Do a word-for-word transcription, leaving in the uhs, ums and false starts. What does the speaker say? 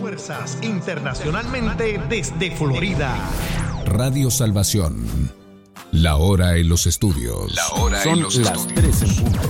fuerzas internacionalmente desde Florida. Radio Salvación. La hora en los estudios. La hora Son en los las estudios. tres en punto.